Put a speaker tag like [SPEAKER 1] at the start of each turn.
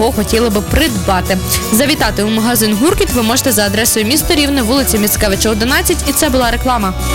[SPEAKER 1] його хотіли би придбати. Завітати у магазин «Гуркіт» ви можете за адресою місто Рівне, вулиця Міцкевича, 11, і це була реклама.